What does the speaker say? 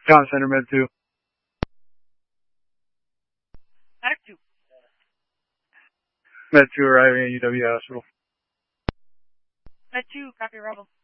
Con Center, Med 2. Medic 2. Med 2 arriving at UW Hospital. Med 2, copy arrival.